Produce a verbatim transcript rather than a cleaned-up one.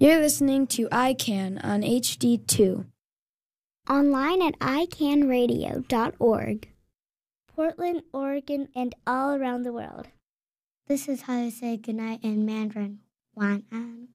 You're listening to I CAN on H D two. Online at i can radio dot org. Portland, Oregon, and all around the world. This is how to say goodnight in Mandarin.晚安.